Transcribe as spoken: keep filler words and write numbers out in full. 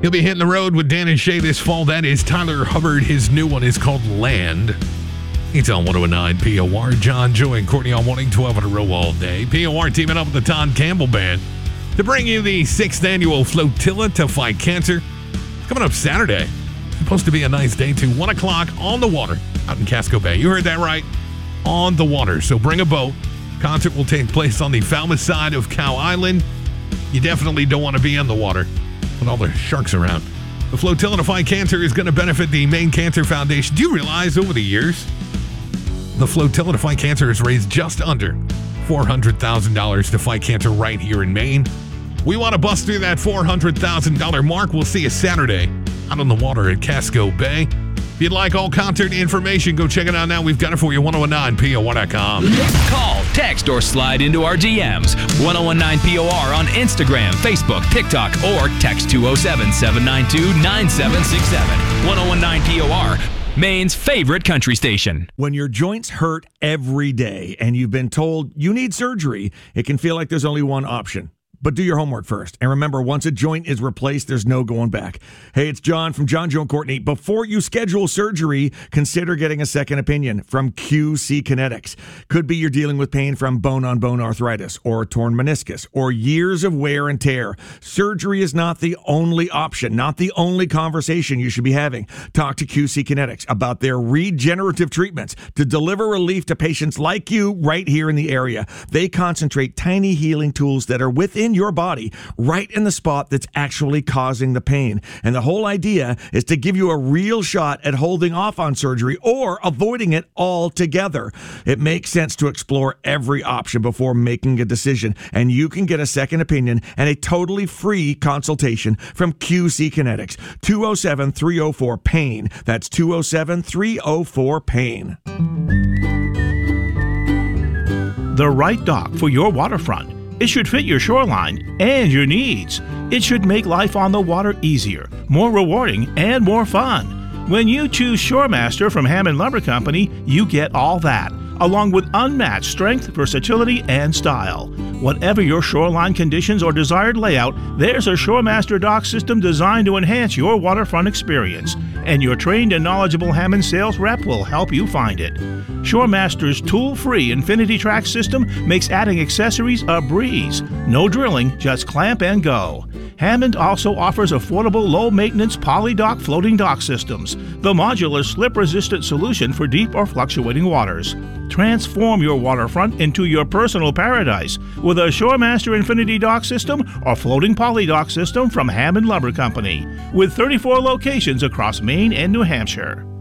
He'll be hitting the road with Dan and Shay this fall. That is Tyler Hubbard. His new one is called Land. It's on one oh nine P O R. John, Joe, and Courtney on Morning twelve in a row all day. P O R teaming up with the Todd Campbell Band to bring you the sixth annual Flotilla to Fight Cancer. Coming up Saturday. Supposed to be a nice day too. one o'clock on the water out in Casco Bay. You heard that right. On the water. So bring a boat. Concert will take place on the Falmouth side of Cow Island. You definitely don't want to be in the water with all the sharks around. The Flotilla to Fight Cancer is going to benefit the Maine Cancer Foundation. Do you realize over the years, the Flotilla to Fight Cancer has raised just under four hundred thousand dollars to fight cancer right here in Maine? We want to bust through that four hundred thousand dollars mark. We'll see you Saturday out on the water at Casco Bay. If you'd like all concert information, go check it out now. We've got it for you, ten nineteen P O R dot com. Call, text, or slide into our D Ms. ten nineteen P O R on Instagram, Facebook, TikTok, or text two oh seven, seven nine two, nine seven six seven. ten nineteen P O R, Maine's favorite country station. When your joints hurt every day and you've been told you need surgery, it can feel like there's only one option. But do your homework first. And remember, once a joint is replaced, there's no going back. Hey, it's John from John, Joe, and Courtney. Before you schedule surgery, consider getting a second opinion from Q C Kinetics. Could be you're dealing with pain from bone-on-bone arthritis or a torn meniscus or years of wear and tear. Surgery is not the only option, not the only conversation you should be having. Talk to Q C Kinetics about their regenerative treatments to deliver relief to patients like you right here in the area. They concentrate tiny healing tools that are within your body, right in the spot that's actually causing the pain. And the whole idea is to give you a real shot at holding off on surgery or avoiding it altogether. It makes sense to explore every option before making a decision, and you can get a second opinion and a totally free consultation from Q C Kinetics. two oh seven, three oh four, PAIN. That's two oh seven, three oh four, PAIN. The right dock for your waterfront. It should fit your shoreline and your needs. It should make life on the water easier, more rewarding, and more fun. When you choose Shoremaster from Hammond Lumber Company, you get all that, along with unmatched strength, versatility, and style. Whatever your shoreline conditions or desired layout, there's a Shoremaster dock system designed to enhance your waterfront experience, and your trained and knowledgeable Hammond sales rep will help you find it. Shoremaster's tool-free Infinity Track system makes adding accessories a breeze. No drilling, just clamp and go. Hammond also offers affordable low-maintenance poly-dock floating dock systems, the modular slip-resistant solution for deep or fluctuating waters. Transform your waterfront into your personal paradise with a Shoremaster Infinity Dock system or floating poly dock system from Hammond Lumber Company, with thirty-four locations across Maine and New Hampshire.